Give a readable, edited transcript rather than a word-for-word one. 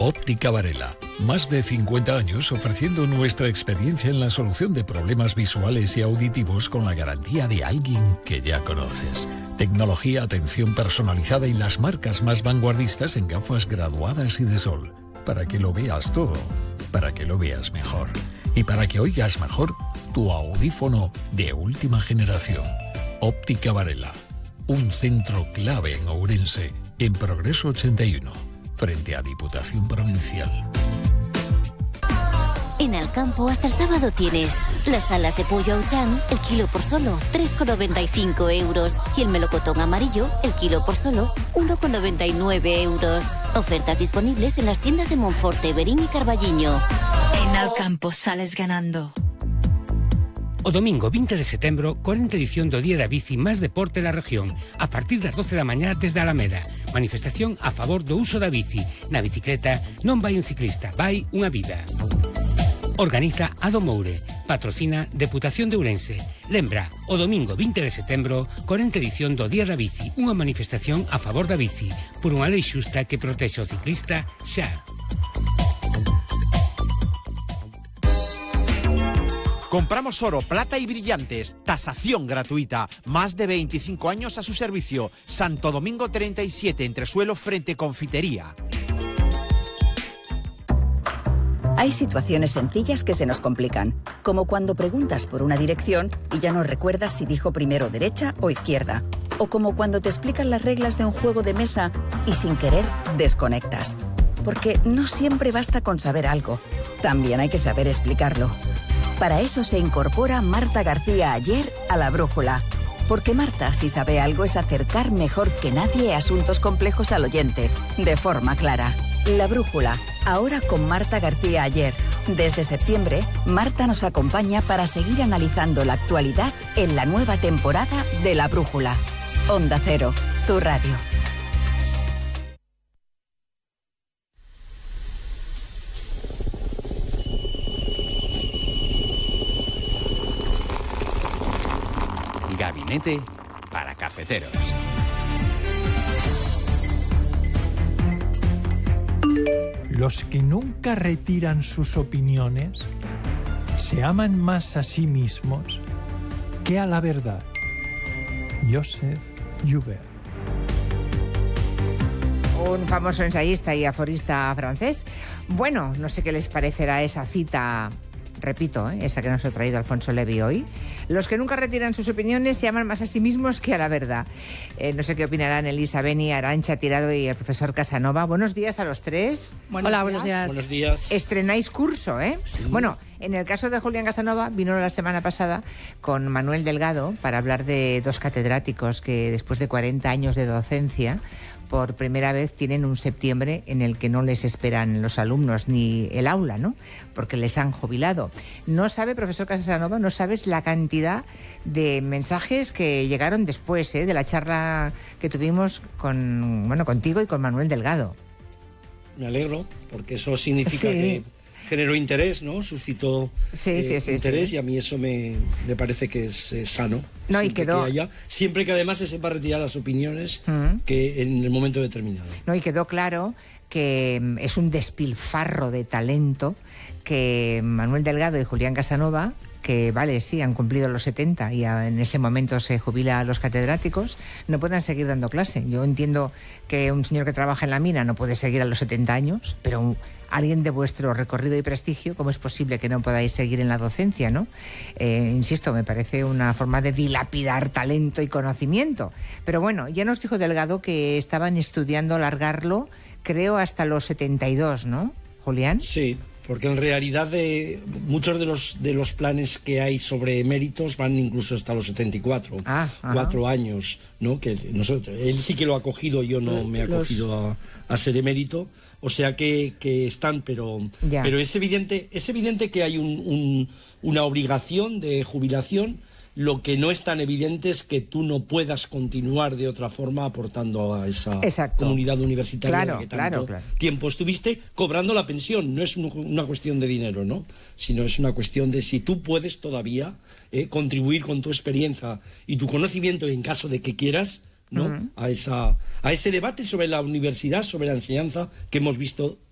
Óptica Varela. Más de 50 años ofreciendo nuestra experiencia en la solución de problemas visuales y auditivos con la garantía de alguien que ya conoces. Tecnología, atención personalizada y las marcas más vanguardistas en gafas graduadas y de sol. Para que lo veas todo, para que lo veas mejor. Y para que oigas mejor tu audífono de última generación. Óptica Varela. Un centro clave en Ourense, en Progreso 81. Frente a Diputación Provincial. En Alcampo hasta el sábado tienes las alas de pollo Auchan, el kilo por solo 3,95 euros. Y el melocotón amarillo, el kilo por solo 1,99 euros. Ofertas disponibles en las tiendas de Monforte, Berín y Carballiño. En Alcampo sales ganando. O domingo 20 de setembro, 40 edición do Día da Bici máis deporte da región, a partir das 12 da mañá desde Alameda. Manifestación a favor do uso da bici. Na bicicleta non vai un ciclista, vai unha vida. Organiza Ado Moure, patrocina Deputación de Ourense. Lembra, o domingo 20 de setembro, 40 edición do Día da Bici, unha manifestación a favor da bici, por unha lei xusta que protexe o ciclista xa. Compramos oro, plata y brillantes. Tasación gratuita. Más de 25 años a su servicio. Santo Domingo 37, entresuelo frente Confitería. Hay situaciones sencillas que se nos complican, como cuando preguntas por una dirección y ya no recuerdas si dijo primero derecha o izquierda, o como cuando te explican las reglas de un juego de mesa y sin querer desconectas. Porque no siempre basta con saber algo, también hay que saber explicarlo. Para eso se incorpora Marta García Ayer a La Brújula. Porque Marta, si sabe algo, es acercar mejor que nadie asuntos complejos al oyente, de forma clara. La Brújula, ahora con Marta García Ayer. Desde septiembre, Marta nos acompaña para seguir analizando la actualidad en la nueva temporada de La Brújula. Onda Cero, tu radio. Gabinete para cafeteros. Los que nunca retiran sus opiniones se aman más a sí mismos que a la verdad. Joseph Joubert. Un famoso ensayista y aforista francés. Bueno, no sé qué les parecerá esa cita. Repito, esa que nos ha traído Alfonso Levi hoy. Los que nunca retiran sus opiniones se aman más a sí mismos que a la verdad. No sé qué opinarán Elisa Beni, Arantxa Tirado y el profesor Casanova. Buenos días a los tres. Hola, buenos días. Buenos días. Estrenáis curso, ¿eh? Sí. Bueno, en el caso de Julián Casanova, vino la semana pasada con Manuel Delgado para hablar de dos catedráticos que después de 40 años de docencia, por primera vez tienen un septiembre en el que no les esperan los alumnos ni el aula, ¿no? Porque les han jubilado. No sabe, profesor Casanova, no sabes la cantidad de mensajes que llegaron después, de la charla que tuvimos contigo y con Manuel Delgado. Me alegro, porque eso significa que generó interés, ¿no? Suscitó interés. Sí. Y a mí eso me parece que es sano. No, y quedó... siempre que además se sepa retirar las opiniones que en el momento determinado. No, y quedó claro que es un despilfarro de talento que Manuel Delgado y Julián Casanova, que vale, sí, han cumplido los 70 y en ese momento se jubila a los catedráticos, no puedan seguir dando clase. Yo entiendo que un señor que trabaja en la mina no puede seguir a los 70 años, pero alguien de vuestro recorrido y prestigio, ¿cómo es posible que no podáis seguir en la docencia, no? Insisto, me parece una forma de dilapidar talento y conocimiento. Pero bueno, ya nos dijo Delgado que estaban estudiando alargarlo, creo, hasta los 72, ¿no, Julián? Sí. Porque en realidad muchos de los planes que hay sobre eméritos van incluso hasta los 74, 4 años, ¿no? Que él sí que lo ha cogido, yo no me he acogido a ser emérito, o sea que están, pero es evidente que hay una obligación de jubilación. Lo que no es tan evidente es que tú no puedas continuar de otra forma aportando a esa comunidad universitaria que tanto tiempo estuviste cobrando la pensión. No es una cuestión de dinero, ¿no? Sino es una cuestión de si tú puedes todavía contribuir con tu experiencia y tu conocimiento en caso de que quieras, ¿no? A ese debate sobre la universidad, sobre la enseñanza que hemos visto